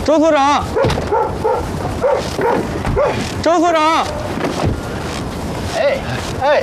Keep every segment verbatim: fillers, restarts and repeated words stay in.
周所长，周所长， 哎哎，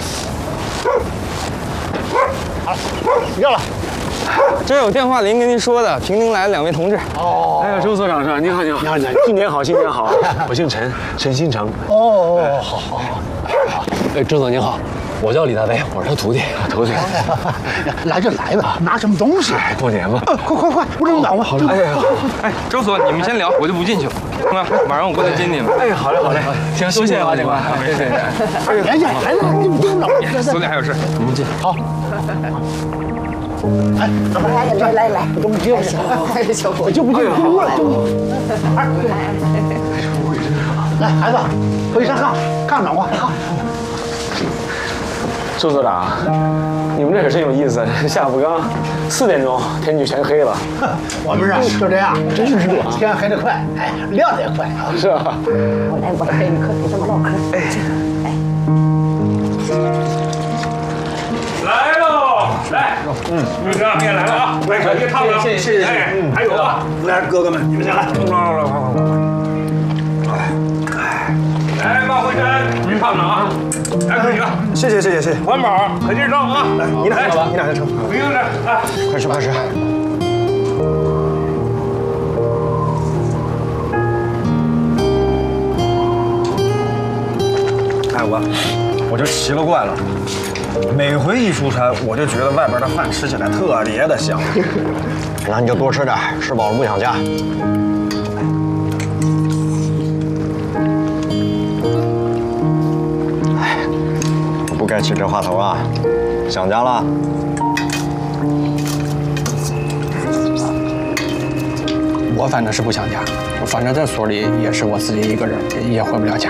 好了，要了。 这有电话里跟您说的，平宁来了两位同志。 哦， 哎呀，周所长是吧？你好，你好， 你好，你好， 新年好，新年好。我姓陈，陈新成。 哦哦，好好好。 哎，周总您好，我叫李大飞，我是他徒弟。徒弟， 来就来吧，拿什么东西？ 过年嘛。 快快快，我这么暖和。 哎呀， 哎，周所，你们先聊，我就不进去了。那马上我过来接你们。 哎，好嘞，好嘞，行，谢谢啊，警官，谢谢。 哎呀，来来，你不用了， 所里还有事，你们进。 好。哎， 来来来来， 都不接我， 小伙我就不接我了，就。来，孩子，回山看，看暖和。 周所长，你们这可真有意思，下午刚四点钟，天就全黑了。 我们啊就这样，真是热，天黑得快，哎，亮得也快啊， 是吧？ 我来，我来陪你可陪他们唠嗑。哎， 来喽，来，嗯，女士面来了啊，来，小心烫着，谢谢谢谢，哎，还有啊， 来，哥哥们，你们先来。 来，马慧珍，别烫着啊，来，快点， 谢谢谢谢谢谢。 环保，可劲上啊，来， 你俩先吃，你俩先吃。 不用着，来， 快吃快吃。哎我，我就奇了怪了。每回一出差，我就觉得外边的饭吃起来特别的香。那你就多吃点，吃饱了不想家。哎，不该吃这话头啊！想家了。 我反正是不想家，反正这所里也是我自己一个人，也回不了家。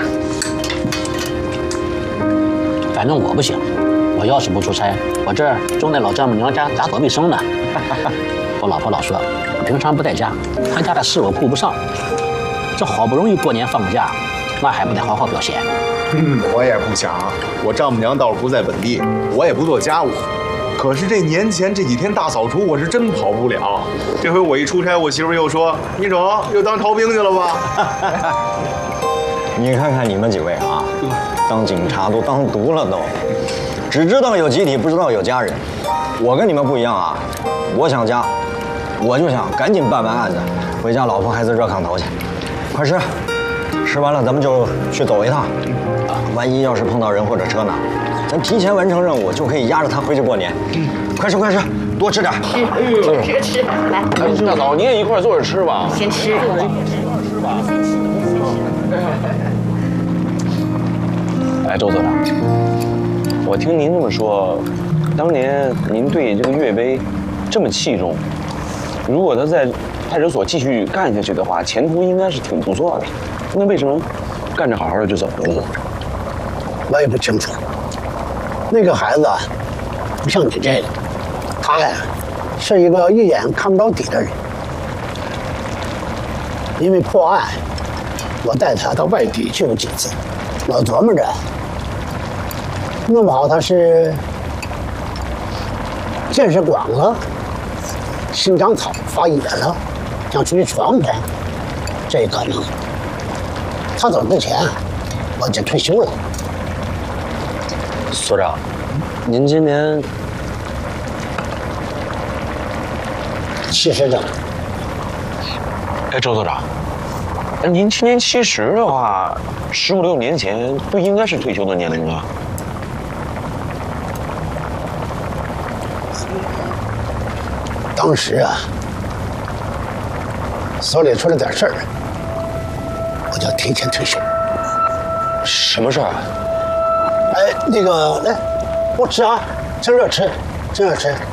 反正我不行。我要是不出差，我这儿种在老丈母娘家打扫卫生呢。我老婆老说，我平常不在家，她家的事我顾不上。这好不容易过年放个假，那还不得好好表现？ 嗯，我也不想。我丈母娘倒是不在本地，我也不做家务。可是这年前这几天大扫除，我是真跑不了。这回我一出差，我媳妇又说：“你瞅，又当逃兵去了吧？” 你看看你们几位啊，当警察都当毒了都。只知道有集体，不知道有家人。我跟你们不一样啊，我想家，我就想赶紧办完案子，回家老婆孩子热炕头去。快吃，吃完了咱们就去走一趟。啊，万一要是碰到人或者车呢，咱提前完成任务，就可以压着他回去过年。嗯，快吃快吃，多吃点。 吃，吃吃，来。 大嫂，你也一块坐着吃吧。 先吃。 哎，周所长。我听您这么说，当年您对这个岳飞这么器重，如果他在派出所继续干下去的话，前途应该是挺不错的。那为什么干着好好的就走了呢？ 我也不清楚。那个孩子不像你这个，他呀是一个一眼看不着底的人。因为破案，我带他到外地去过几次，老琢磨着。弄不好他是见识广了，心肠草发野了，想出去闯闯，这可能。他走之前，我就退休了。 所长，您今年七十整。 哎，周所长，哎，您今年七十的话，十五六年前不应该是退休的年龄吗？ 当时啊，所里出了点事儿，我就提前退休。 什么事儿？ 哎，那个，来，多吃啊，趁热吃，趁热吃。